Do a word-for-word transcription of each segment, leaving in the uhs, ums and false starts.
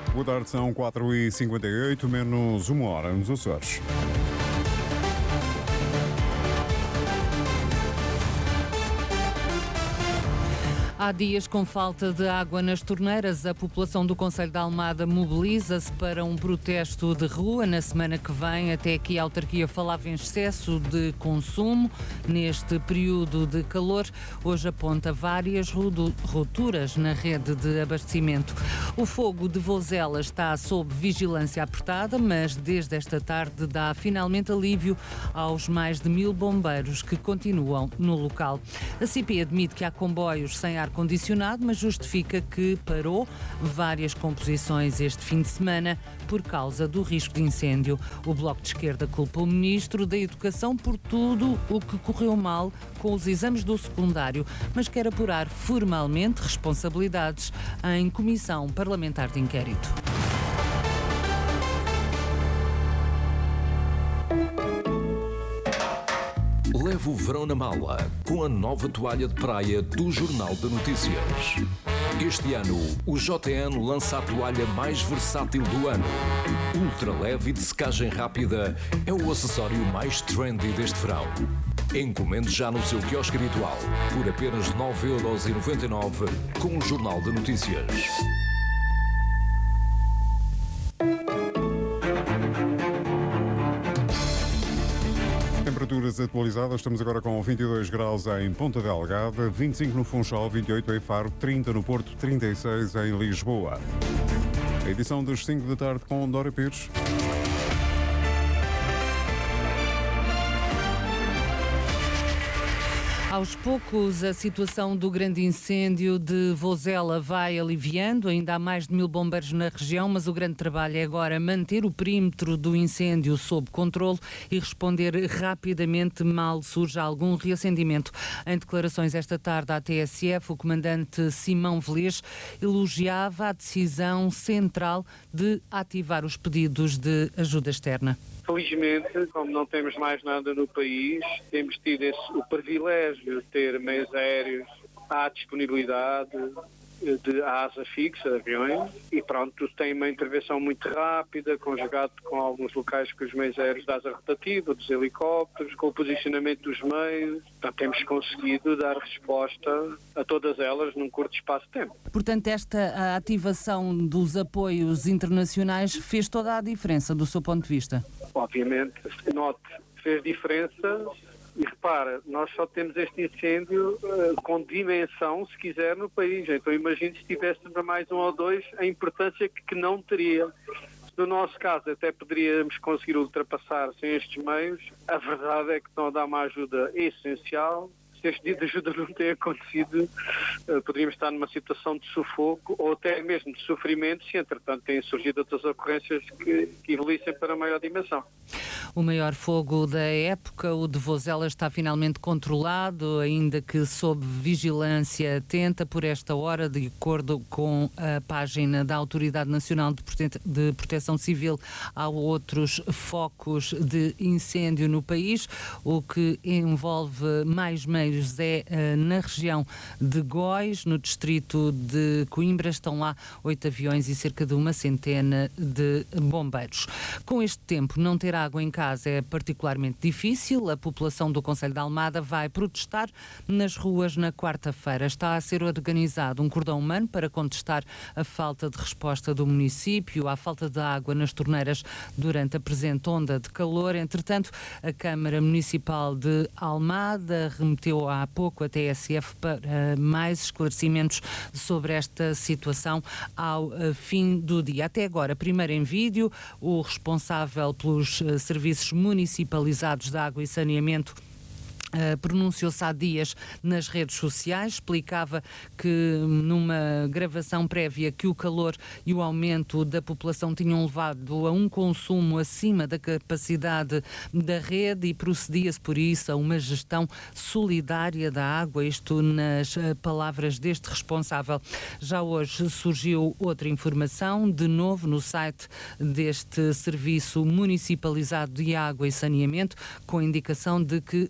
Boa tarde, são quatro e cinquenta e oito, menos uma hora nos Açores. Há dias com falta de água nas torneiras, a população do concelho de Almada mobiliza-se para um protesto de rua. Na semana que vem, até aqui a autarquia falava em excesso de consumo neste período de calor. Hoje aponta várias rupturas na rede de abastecimento. O fogo de Vozela está sob vigilância apertada, mas desde esta tarde dá finalmente alívio aos mais de mil bombeiros que continuam no local. A C P admite que há comboios sem ar condicionado, mas justifica que parou várias composições este fim de semana por causa do risco de incêndio. O Bloco de Esquerda culpa o Ministro da Educação por tudo o que correu mal com os exames do secundário, mas quer apurar formalmente responsabilidades em comissão parlamentar de inquérito. Leve o verão na mala com a nova toalha de praia do Jornal de Notícias. Este ano, o J N lança a toalha mais versátil do ano. Ultra leve e de secagem rápida é o acessório mais trendy deste verão. Encomende já no seu quiosque habitual por apenas nove euros e noventa e nove com o Jornal de Notícias. Temperaturas atualizadas, estamos agora com vinte e dois graus em Ponta Delgada, vinte e cinco no Funchal, vinte e oito em Faro, trinta no Porto, trinta e seis em Lisboa. A edição das cinco da tarde com Dora Pires. Aos poucos, a situação do grande incêndio de Vozela vai aliviando. Ainda há mais de mil bombeiros na região, mas o grande trabalho é agora manter o perímetro do incêndio sob controle e responder rapidamente mal surge algum reacendimento. Em declarações esta tarde à T S F, o comandante Simão Velez elogiava a decisão central de ativar os pedidos de ajuda externa. Felizmente, como não temos mais nada no país, temos tido esse, o privilégio de ter meios aéreos à disponibilidade, de asa fixa, aviões, e pronto, tem uma intervenção muito rápida, conjugado com alguns locais com os meios aéreos de asa rotativa, dos helicópteros, com o posicionamento dos meios. Portanto, temos conseguido dar resposta a todas elas num curto espaço de tempo. Portanto, esta ativação dos apoios internacionais fez toda a diferença do seu ponto de vista? Obviamente, note, fez diferença. E repara, nós só temos este incêndio uh, com dimensão, se quiser, no país. Então imagine se tivéssemos mais um ou dois, a importância que, que não teria. No nosso caso, até poderíamos conseguir ultrapassar sem estes meios. A verdade é que não dá uma ajuda essencial. Se este pedido de ajuda não tem acontecido, uh, poderíamos estar numa situação de sufoco ou até mesmo de sofrimento, se entretanto têm surgido outras ocorrências que, que evoluíssem para maior dimensão. O maior fogo da época, o de Vozela, está finalmente controlado, ainda que sob vigilância atenta por esta hora, de acordo com a página da Autoridade Nacional de, Prote- de Proteção Civil. Há outros focos de incêndio no país. O que envolve mais meios é uh, na região de Góis, no distrito de Coimbra. Estão lá oito aviões e cerca de uma centena de bombeiros. Com este tempo, não ter água em casa é particularmente difícil. A população do concelho de Almada vai protestar nas ruas na quarta-feira. Está a ser organizado um cordão humano para contestar a falta de resposta do município à falta de água nas torneiras durante a presente onda de calor. Entretanto, a Câmara Municipal de Almada remeteu há pouco a T S F para mais esclarecimentos sobre esta situação ao fim do dia. Até agora, primeiro em vídeo, o responsável pelos serviços municipalizados de água e saneamento Uh, pronunciou-se há dias nas redes sociais, explicava que numa gravação prévia que o calor e o aumento da população tinham levado a um consumo acima da capacidade da rede e procedia-se por isso a uma gestão solidária da água, isto nas uh, palavras deste responsável. Já hoje surgiu outra informação, de novo no site deste Serviço Municipalizado de Água e Saneamento, com a indicação de que houve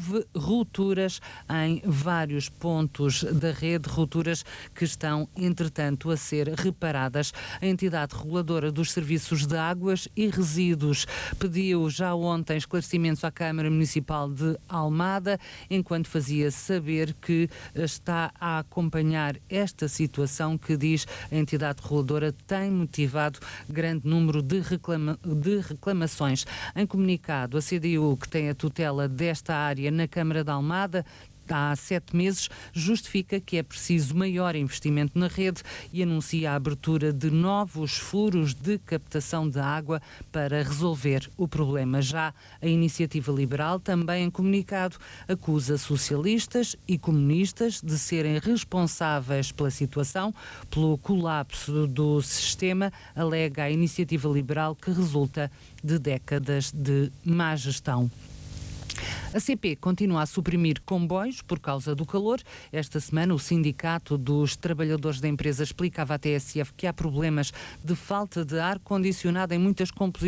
houve rupturas em vários pontos da rede, rupturas que estão, entretanto, a ser reparadas. A entidade reguladora dos serviços de águas e resíduos pediu já ontem esclarecimentos à Câmara Municipal de Almada, enquanto fazia saber que está a acompanhar esta situação que, diz a entidade reguladora, tem motivado grande número de, reclama de reclamações. Em comunicado, a C D U, que tem a tutela desta área na Câmara de Almada há sete meses, justifica que é preciso maior investimento na rede e anuncia a abertura de novos furos de captação de água para resolver o problema. Já a Iniciativa Liberal, também em comunicado, acusa socialistas e comunistas de serem responsáveis pela situação, pelo colapso do sistema, alega a Iniciativa Liberal, que resulta de décadas de má gestão. A C P continua a suprimir comboios por causa do calor. Esta semana, o Sindicato dos Trabalhadores da empresa explicava à T S F que há problemas de falta de ar-condicionado em muitas composições